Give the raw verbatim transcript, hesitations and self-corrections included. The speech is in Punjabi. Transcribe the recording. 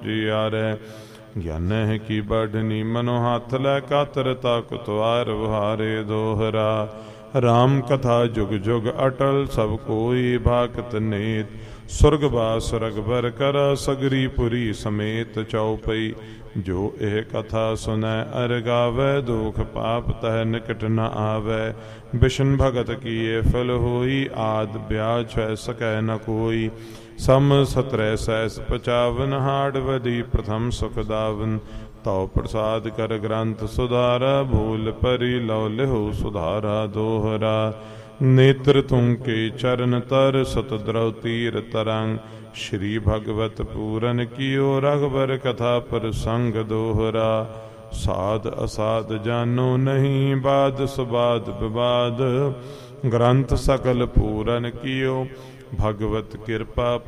ਉਜਿਆਰੈ। ਗਿਆਨਹਿ ਕੀ ਬਢਨੀ ਮਨੋ ਹੱਥ ਲੈ ਕਾਤਰ ਤਕ ਤੁਆਰ ਵਹਾਰੇ ਦੋਹਰਾ। ਰਾਮ ਕਥਾ ਜੁਗ ਜੁਗ ਅਟਲ ਸਭ ਕੋਈ ਭਾਕਤ ਨੇਤ। ਸੁਰਗ ਬਾਸ ਰਗਬਰ ਕਰ ਸਗਰੀ ਪੁਰੀ ਸਮੇਤ ਚਉਪਈ। ਜੋ ਇਹ ਕਥਾ ਸੁਨੈ ਅਰ ਗਾਵੈ ਦੁਖ ਪਾਪ ਤਹਿ ਨਿਕਟ ਨ ਆਵੈ। ਬਿਸ਼ਨ ਭਗਤ ਕੀਏ ਫਲ ਹੋਈ ਆਦ ਬਿਆਜ ਛੈ ਸਕੈ ਨ ਕੋਈ। ਸਮ ਸਤਰੈ ਸੈਸ ਪਚਾਵਨ ਹਾੜ ਵਦੀ ਪ੍ਰਥਮ ਸੁਖ ਦਾਵਨ। ਤਉ ਪ੍ਰਸਾਦ ਕਰ ਗ੍ਰੰਥ ਸੁਧਾਰਾ ਭੂਲ ਪਰੀ ਲਉ ਲਿਹੁ ਸੁਧਾਰਾ ਦੋਹਰਾ। ਨੇਤਰ ਤੁਮ ਕੇ ਚਰਨ ਤਰ ਸਤ ਦ੍ਰਵ ਤੀਰ ਤਰੰਗ। ਸ਼੍ਰੀ ਭਗਵਤ ਪੂਰਨ ਕੀਓ ਰਘਬਰ ਕਥਾ ਪ੍ਰਸੰਗ ਦੋਹਰਾ। ਸਾਧ ਅਸਾਧ ਜਾਨੋ ਨਹੀਂ ਬਾਦ ਸੁਬਾਦ ਵਿਵਾਦ। ਗ੍ਰੰਥ ਸਕਲ ਪੂਰਨ ਕੀਓ ਭਗਵਤ ਕਿਰਪਾ